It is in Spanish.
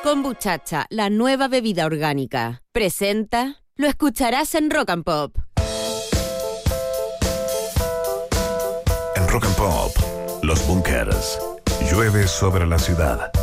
Kombuchacha, la nueva bebida orgánica. Presenta, lo escucharás en Rock and Pop. En Rock and Pop, Los Bunkers. Llueve sobre la ciudad.